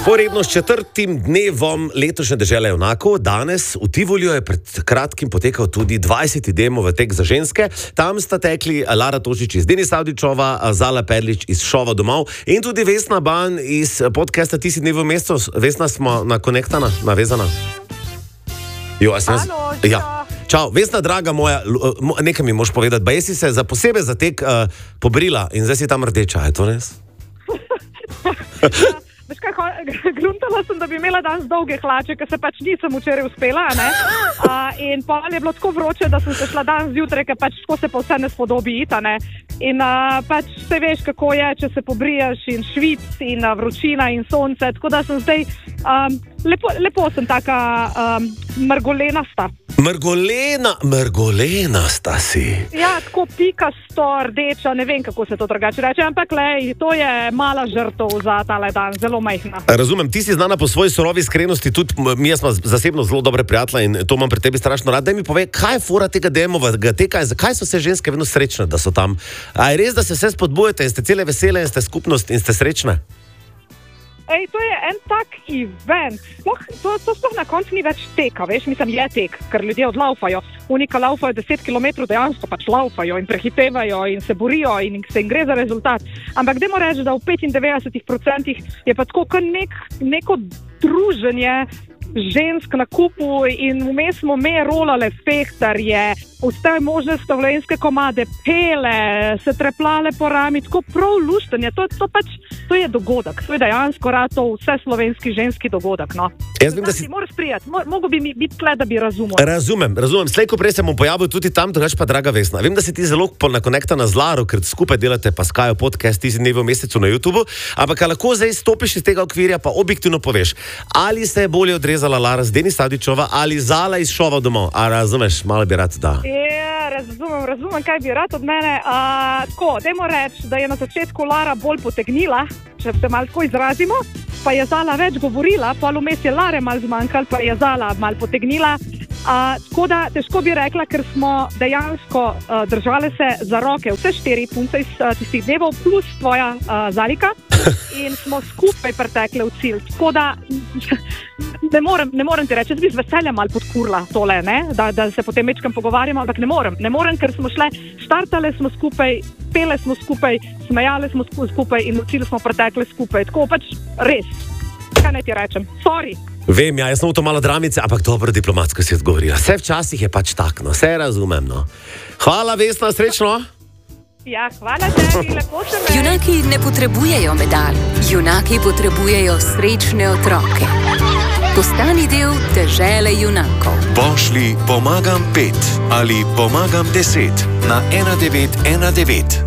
Vzporedno s 4. dnevom letošnje dežele junakov, danes v Tivoliju je pred kratkim potekal tudi 20. demov tek za ženske. Tam sta tekli Lara Tošič iz Deni Savdičova, Zala Perlič iz Šova domov in tudi Vesna Ban iz podcasta Ti si dnev v mestu. Vesna, smo nakonektana, navezana? Jo, Halo, ja. Čau, Vesna, draga moja, nekaj mi moš povedati, ba jesi se posebej za tek pobrila in zdaj si tam rdeča, je to res? Veš kaj, gruntala sem, da bi imela danes dolge hlače, ker se pač nisem včeraj uspela, ne? In pa je bilo tako vroče, da sem se šla danes zjutraj, ker pač tako se pa vse ne spodobi iti, ne? In pač se veš, kako je, če se pobriješ in švic in vročina in sonce, tako da sem zdaj, lepo sem taka mrgolenasta. Mrgolenasta si. Ja, tako pikasto, rdeča, ne vem, kako se to drugače reče, ampak lej, to je mala žrtev za tale dan, zelo majhna. Razumem, ti si znana po svoji surovi iskrenosti, tudi mi smo zasebno zelo dobre prijatelje in to imam pri tebi strašno rad. Daj mi povej, kaj je fora tega demovega teka in zakaj so se ženske vedno srečne, da so tam? A je res, da se vse spodbujate in ste cele vesele in ste skupnost in ste srečne? Ej, to je en tak event. To sploh na koncu ni več teka, veš, mislim, je tek, ker ljudje odlaufajo. Unika laufajo 10 km, dejansko pač laufajo in prehitevajo in se borijo in se jim gre za rezultat. Ampak dajmo reči, da v 95% je pa tako kar neko druženje žensk na kupu in vmes smo me rolale fehtarje, vse možne slovenske komade, pele, se treplale po rami, tako prav luštanje. To je dogodek, to je dejansko rato vse slovenski ženski dogodek. No. Jaz vem, da si... Moraš prijeti, mogo bi mi biti tle, da bi razumel. Razumem. Slej, ko prej se bom pojavil tudi tam, drugač pa, draga Vesna. Vem, da si ti zelo nakonektana z Laro, ker skupaj delate pa Skajo podcast Ti si dnev v mesecu na YouTubu, ampak lahko zdaj stopiš iz tega okvirja pa objektivno poveš, ali se je bolje odrezala Lara z Deni Savdičova ali Zala iz Šova domov. A razumeš, malo bi rad, da. Ja, razumem, kaj bi rad od mene. Tako, dajmo reči, da je na začetku Lara bolj potegnila, če se malo tako izrazimo, pa je Zala več govorila, pa vmes je Lare malo zmanjkalo, pa je Zala malo potegnila. Tako da težko bi rekla, ker smo dejansko držale se za roke vse 4 punce iz tistih dnevov, plus tvoja Zalika, in smo skupaj pretekle v cilj. Tako da ne morem ti reči, jaz bi z veseljem malo podkurla tole, ne? Da se potem večkrat pogovarjamo, ampak ne morem, ker smo štartale smo skupaj, pele smo skupaj, smejale smo skupaj in v cilj smo pretekle skupaj. Tako pač res, kaj naj ti rečem, sorry. Vem, ja, jaz sem v to malo dramice, ampak dobro diplomatsko si odgovorila. Vse včasih je pač tak, no, vse razumem, no. Hvala, Vesna, srečno. Ja, hvala tebi, lepo se me. Junaki ne potrebujejo medalj, junaki potrebujejo srečne otroke. Postani del dežele junakov. Pošlji pomagam 5 ali pomagam 10 na 1919.